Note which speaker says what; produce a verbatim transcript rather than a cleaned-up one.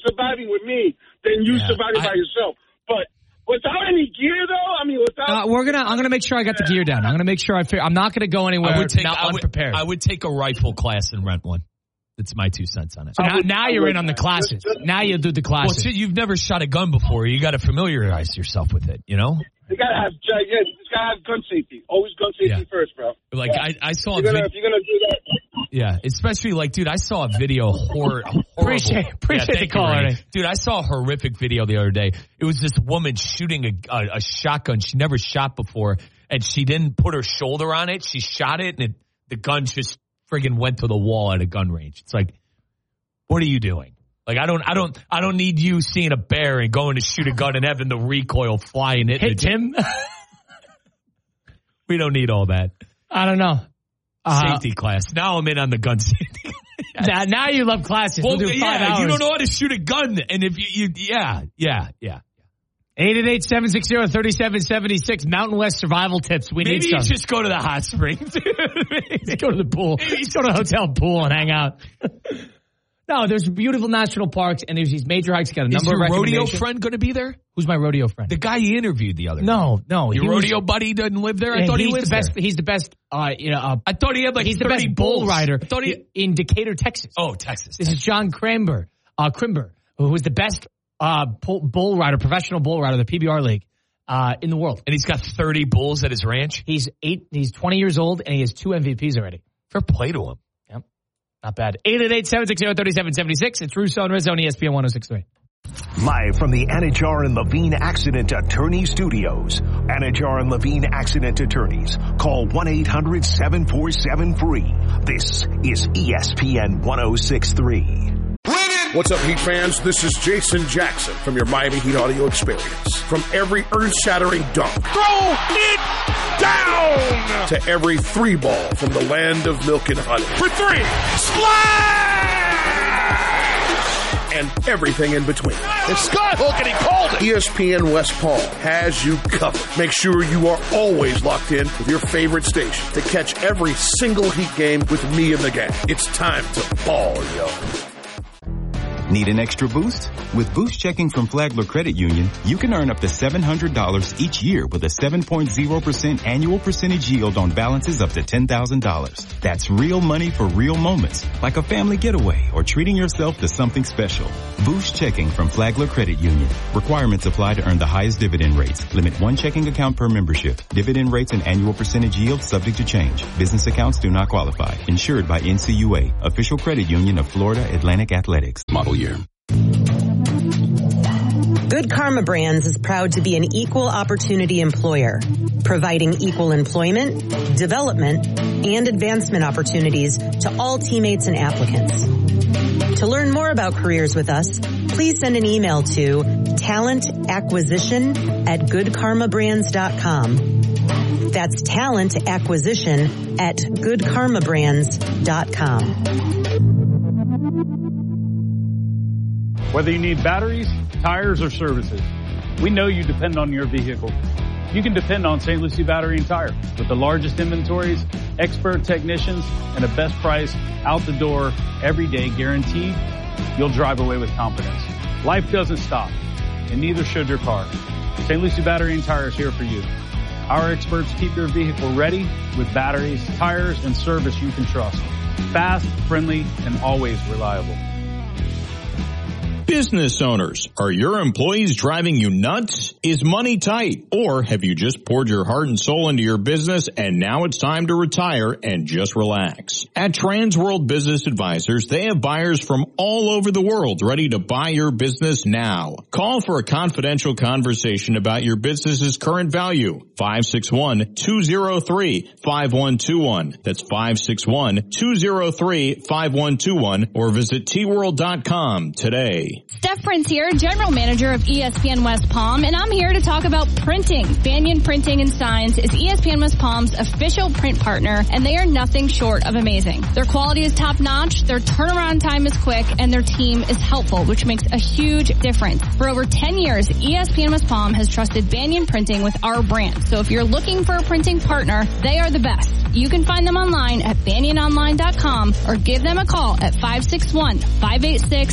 Speaker 1: surviving with me than you yeah, surviving I, by yourself. But without any gear, though, I mean, without
Speaker 2: uh, we're gonna. I'm gonna make sure I got the gear down. I'm gonna make sure I. Figure, I'm not gonna go anywhere.
Speaker 3: I would take,
Speaker 2: not
Speaker 3: I would,
Speaker 2: unprepared.
Speaker 3: I would take a rifle class and rent one. That's my two cents on it.
Speaker 2: So now, now you're in on the classes. Now you do the classes.
Speaker 3: Well, so you've never shot a gun before. You got to familiarize yourself with it. You know.
Speaker 1: You gotta have, yeah, you gotta have gun safety. Always gun safety yeah. first, bro.
Speaker 3: Like
Speaker 1: yeah.
Speaker 3: I, I saw.
Speaker 1: You're
Speaker 3: a
Speaker 1: gonna,
Speaker 3: vid-
Speaker 1: if you're gonna do that.
Speaker 3: Yeah, especially like, dude, I saw a video hor- horrible.
Speaker 2: Appreciate, appreciate
Speaker 3: yeah,
Speaker 2: the call,
Speaker 3: you, dude. I saw a horrific video the other day. It was this woman shooting a, a, a shotgun she never shot before, and she didn't put her shoulder on it. She shot it, and it, the gun just friggin' went to the wall at a gun range. It's like, what are you doing? Like, I don't, I don't, I don't need you seeing a bear and going to shoot a gun and having the recoil fly and hit,
Speaker 2: hit him.
Speaker 3: We don't need all that.
Speaker 2: I don't know. Uh,
Speaker 3: Safety class. Now I'm in on the gun safety.
Speaker 2: Yes. Now, now you love classes.
Speaker 3: Well,
Speaker 2: we'll do five
Speaker 3: yeah,
Speaker 2: hours.
Speaker 3: You don't know how to shoot a gun, and if you, you yeah, yeah, yeah.
Speaker 2: eight eight eight, seven six zero, three seven seven six. Mountain West survival tips. We
Speaker 3: Maybe
Speaker 2: need some.
Speaker 3: you just go to the hot springs.
Speaker 2: Just go to the pool. Just go to the hotel pool and hang out. No, there's beautiful national parks, and there's these major hikes. Got a number
Speaker 3: Is your
Speaker 2: of
Speaker 3: rodeo
Speaker 2: recommendations.
Speaker 3: friend going to be there?
Speaker 2: Who's my rodeo friend?
Speaker 3: The guy you interviewed the other day.
Speaker 2: No, no.
Speaker 3: Your rodeo
Speaker 2: was,
Speaker 3: buddy doesn't live there? I
Speaker 2: yeah,
Speaker 3: thought he
Speaker 2: he's
Speaker 3: lives
Speaker 2: the best,
Speaker 3: there.
Speaker 2: He's the best, uh, you know, uh,
Speaker 3: I thought he had like
Speaker 2: he's the best
Speaker 3: bulls.
Speaker 2: bull rider
Speaker 3: I thought he,
Speaker 2: in Decatur, Texas.
Speaker 3: Oh, Texas.
Speaker 2: This
Speaker 3: Texas.
Speaker 2: is John Crimber, uh, Crimber, who was the best uh, bull rider, professional bull rider of the P B R League uh, in the world.
Speaker 3: And he's got thirty bulls at his ranch?
Speaker 2: He's eight. He's twenty years old, and he has two M V Ps already.
Speaker 3: Fair play to him.
Speaker 2: Yep. Not bad. eight eight eight, seven six zero, three seven seven six. It's Russo and Rizzo on E S P N one oh six point three.
Speaker 4: Live from the Anajar and Levine Accident Attorney Studios. Anajar and Levine Accident Attorneys. Call one eight hundred, seven four seven, free. This is E S P N one oh six point three.
Speaker 5: What's up, Heat fans? This is Jason Jackson from your Miami Heat audio experience. From every earth-shattering dunk, throw it down, to every three ball from the land of milk and honey. For three, splash! And everything in between.
Speaker 6: It's Skyhook, and he called it!
Speaker 5: E S P N West Palm has you covered. Make sure you are always locked in with your favorite station to catch every single Heat game with me and the gang. It's time to ball, yo.
Speaker 7: Need an extra boost? With Boost Checking from Flagler Credit Union, you can earn up to seven hundred dollars each year with a seven point zero percent annual percentage yield on balances up to ten thousand dollars. That's real money for real moments, like a family getaway or treating yourself to something special. Boost Checking from Flagler Credit Union. Requirements apply to earn the highest dividend rates. Limit one checking account per membership. Dividend rates and annual percentage yield subject to change. Business accounts do not qualify. Insured by N C U A, official credit union of Florida Atlantic Athletics. Model year.
Speaker 8: Good Karma Brands is proud to be an equal opportunity employer, providing equal employment, development, and advancement opportunities to all teammates and applicants. To learn more about careers with us, please send an email to talentacquisition at good karma brands dot com. That's talentacquisition at good karma brands dot com.
Speaker 9: Whether you need batteries, tires, or services, we know you depend on your vehicle. You can depend on Saint Lucie Battery and Tire with the largest inventories, expert technicians, and a best price out the door every day guaranteed. You'll drive away with confidence. Life doesn't stop, and neither should your car. Saint Lucie Battery and Tire is here for you. Our experts keep your vehicle ready with batteries, tires, and service you can trust. Fast, friendly, and always reliable.
Speaker 10: Business owners, are your employees driving you nuts? Is money tight? Or have you just poured your heart and soul into your business and now it's time to retire and just relax? At Transworld Business Advisors, they have buyers from all over the world ready to buy your business now. Call for a confidential conversation about your business's current value. five six one, two zero three, five one two one. That's five six one, two zero three, five one two one or visit T world dot com today.
Speaker 11: Steph Prince here, General Manager of E S P N West Palm, and I'm here to talk about printing. Banyan Printing and Signs is E S P N West Palm's official print partner, and they are nothing short of amazing. Their quality is top-notch, their turnaround time is quick, and their team is helpful, which makes a huge difference. For over ten years, E S P N West Palm has trusted Banyan Printing with our brand. So if you're looking for a printing partner, they are the best. You can find them online at banyan online dot com or give them a call at five six one, five eight six,